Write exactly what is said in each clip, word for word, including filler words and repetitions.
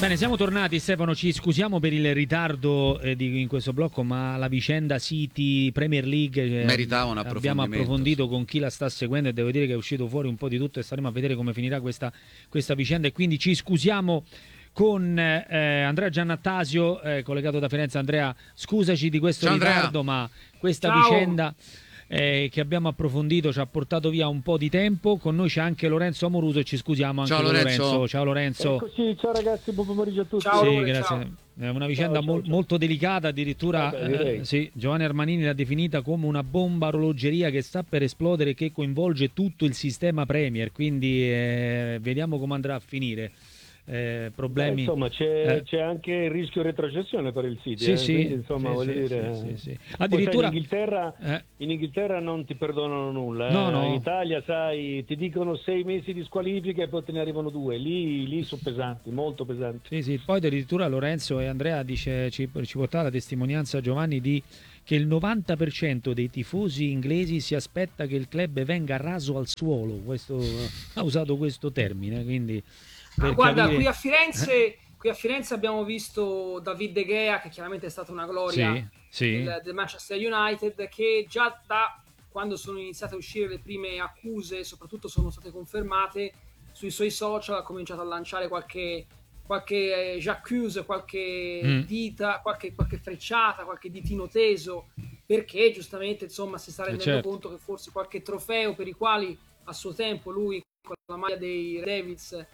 Bene, siamo tornati Stefano, ci scusiamo per il ritardo eh, di, in questo blocco, ma la vicenda City Premier League eh, meritava un abbiamo approfondito con chi la sta seguendo e devo dire che è uscito fuori un po' di tutto e staremo a vedere come finirà questa, questa vicenda, e quindi ci scusiamo con eh, Andrea Giannattasio, eh, collegato da Firenze. Andrea, scusaci di questo Ciao, ritardo, Andrea. ma questa Ciao. vicenda eh, che abbiamo approfondito ci ha portato via un po' di tempo. Con noi c'è anche Lorenzo Amoruso e ci scusiamo anche Ciao, con Lorenzo. Lorenzo. Ciao Lorenzo. Eccoci, ciao ragazzi, buon pomeriggio a tutti. Ciao, Sì, Lore, grazie. ciao. È una vicenda Ciao, ciao, mol- ciao. molto delicata, addirittura Eh beh, direi. eh, sì, Giovanni Armanini l'ha definita come una bomba a orologeria che sta per esplodere, che coinvolge tutto il sistema Premier, quindi eh, vediamo come andrà a finire. Eh, problemi. Beh, insomma, c'è, eh. c'è anche il rischio retrocessione per il City. Sì, eh? sì, Quindi, insomma, sì, voglio sì, dire. sì, sì, sì. Poi, Addirittura sai, in, Inghilterra, eh, in Inghilterra non ti perdonano nulla. No, eh. no. In Italia, sai, ti dicono sei mesi di squalifica e poi te ne arrivano due. Lì, lì sono pesanti, molto pesanti. sì, sì. Poi addirittura Lorenzo e Andrea dice, ci, ci portava la testimonianza Giovanni di che il novanta per cento dei tifosi inglesi si aspetta che il club venga raso al suolo. Questo, ha usato questo termine, quindi per Ah, guarda, capire- qui a Firenze, qui a Firenze abbiamo visto David De Gea, che chiaramente è stata una gloria Sì, sì. del, del Manchester United, che già da quando sono iniziate a uscire le prime accuse, soprattutto sono state confermate, sui suoi social ha cominciato a lanciare qualche qualche eh, j'accuse, qualche Mm. dita, qualche, qualche frecciata, qualche ditino teso, perché giustamente insomma si sta rendendo certo. conto che forse qualche trofeo per i quali a suo tempo lui con la maglia dei Red Devils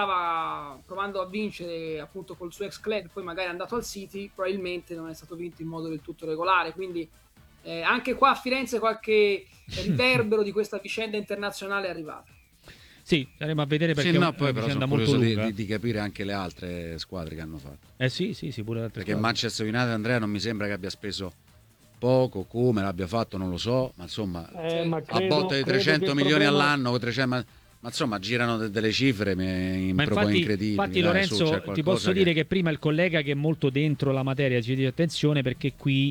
stava provando a vincere appunto col suo ex club, poi magari è andato al City, probabilmente non è stato vinto in modo del tutto regolare, quindi eh, anche qua a Firenze qualche riverbero di questa vicenda internazionale è arrivata. Sì, staremo a vedere perché Sì, è no, una poi però vicenda sono molto curioso di, lunga. di, di capire anche le altre squadre che hanno fatto. Eh sì, sì, sì, pure le altre Perché squadre. Manchester United, Andrea, non mi sembra che abbia speso poco, come l'abbia fatto non lo so, ma insomma Eh, ma a credo- botte di credo trecento che il milioni problema- all'anno, trecento, ma, ma insomma girano de- delle cifre me- Ma proprio infatti, incredibili. infatti dai, Lorenzo, su, c'è ti qualcosa posso dire che prima il collega che è molto dentro la materia ci dice attenzione perché qui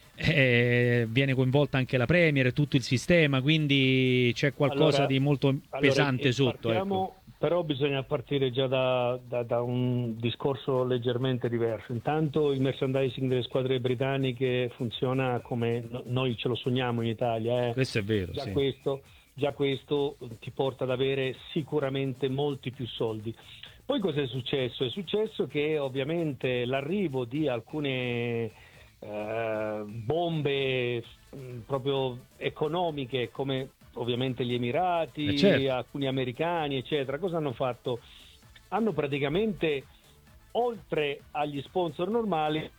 eh, viene coinvolta anche la Premier e tutto il sistema, quindi c'è qualcosa Allora- di molto Allora, pesante eh, sotto. partiamo- Ecco. Però bisogna partire già da, da- da un discorso leggermente diverso. Intanto il merchandising delle squadre britanniche funziona come no- noi ce lo sogniamo in Italia. eh. Questo è vero, Già, sì. questo, già questo ti porta ad avere sicuramente molti più soldi. Poi cosa è successo? È successo che ovviamente l'arrivo di alcune eh, bombe mh, proprio economiche come ovviamente gli Emirati, Eh, certo. alcuni americani, eccetera, cosa hanno fatto? Hanno praticamente, oltre agli sponsor normali,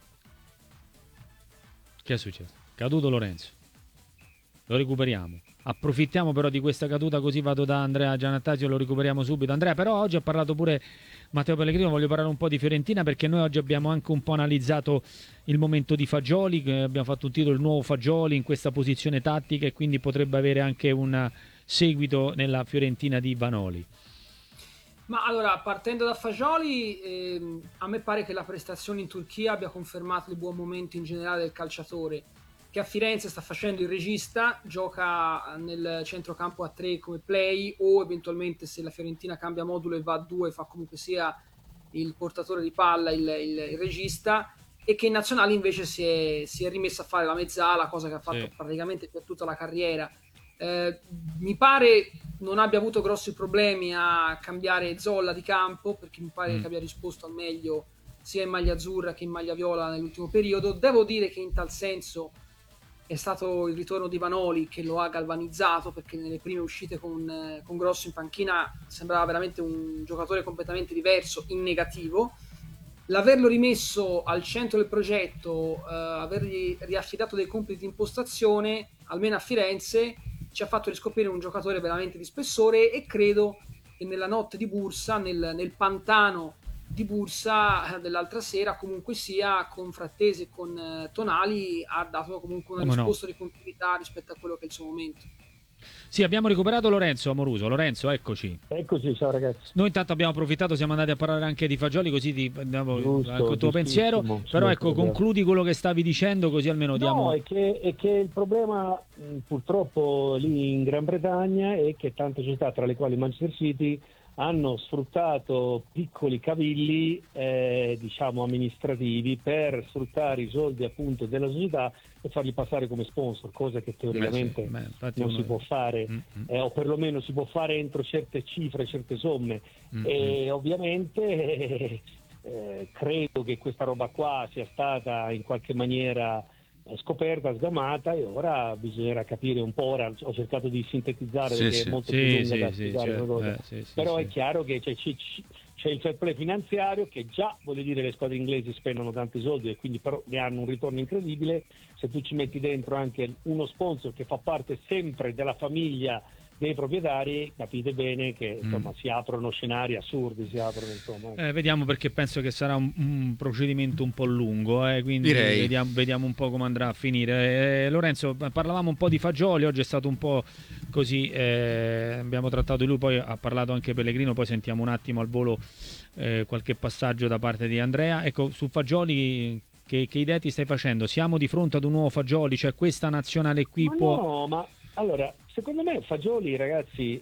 Che è successo? Caduto Lorenzo. Lo recuperiamo. Approfittiamo però di questa caduta, così vado da Andrea Giannattasio e lo recuperiamo subito. Andrea, però oggi ha parlato pure Matteo Pellegrino, voglio parlare un po' di Fiorentina perché noi oggi abbiamo anche un po' analizzato il momento di Fagioli, che abbiamo fatto un titolo, il nuovo Fagioli in questa posizione tattica, e quindi potrebbe avere anche un seguito nella Fiorentina di Vanoli. Ma allora, partendo da Fagioli, ehm, a me pare che la prestazione in Turchia abbia confermato il buon momento in generale del calciatore, che a Firenze sta facendo il regista, gioca nel centrocampo a tre come play, o eventualmente se la Fiorentina cambia modulo e va a due fa comunque sia il portatore di palla, il, il, il regista, e che in nazionale invece si è, si è rimesso a fare la mezzala, cosa che ha fatto Sì. praticamente per tutta la carriera. Eh, mi pare non abbia avuto grossi problemi a cambiare Zolla di campo, perché mi pare Mm. che abbia risposto al meglio sia in maglia azzurra che in maglia viola nell'ultimo periodo. Devo dire che in tal senso è stato il ritorno di Vanoli che lo ha galvanizzato, perché nelle prime uscite con, eh, con Grosso in panchina sembrava veramente un giocatore completamente diverso in negativo. L'averlo rimesso al centro del progetto, eh, avergli riaffidato dei compiti di impostazione, almeno a Firenze, ci ha fatto riscoprire un giocatore veramente di spessore, e credo che nella notte di Bursa, nel, nel pantano di Bursa eh, dell'altra sera, comunque sia, con Frattesi e con eh, Tonali, ha dato comunque una Come no. risposta di continuità rispetto a quello che è il suo momento. Sì, abbiamo recuperato Lorenzo Amoruso. Lorenzo, eccoci. eccoci, ciao ragazzi. Noi intanto abbiamo approfittato, siamo andati a parlare anche di Fagioli, così ti diamo Giusto, anche il tuo pensiero. giustissimo, Però sì, ecco, sì, concludi quello che stavi dicendo, così almeno diamo... No, è che, è che il problema mh, purtroppo lì in Gran Bretagna è che tante società, tra le quali Manchester City, hanno sfruttato piccoli cavilli eh, diciamo amministrativi per sfruttare i soldi appunto della società e farli passare come sponsor, cosa che teoricamente Beh, sì. Beh, non uno... si può fare, mm-hmm. eh, o perlomeno si può fare entro certe cifre, certe somme. Mm-hmm. E ovviamente eh, eh, credo che questa roba qua sia stata in qualche maniera scoperta, sgamata, e ora bisognerà capire un po'. Ora ho cercato di sintetizzare sì, perché sì. è molto sì, più lunga sì, da sì, spiegare certo. una cosa. Eh, sì, sì, però sì. è chiaro che c'è, c'è, c'è il fair play finanziario, che già, voglio dire, le squadre inglesi spendono tanti soldi e quindi però ne hanno un ritorno incredibile. Se tu ci metti dentro anche uno sponsor che fa parte sempre della famiglia dei proprietari, capite bene che insomma Mm. si aprono scenari assurdi, si aprono insomma. Eh, vediamo, perché penso che sarà un, un procedimento un po' lungo, eh, quindi Direi. vediamo, vediamo un po' come andrà a finire. Eh, Lorenzo, parlavamo un po' di Fagioli, oggi è stato un po' così, eh, abbiamo trattato di lui, poi ha parlato anche Pellegrino, poi sentiamo un attimo al volo eh, qualche passaggio da parte di Andrea. Ecco, su Fagioli che, che idee ti stai facendo? Siamo di fronte ad un nuovo Fagioli, cioè questa nazionale qui Ma può... no, ma allora, secondo me Fagioli, ragazzi,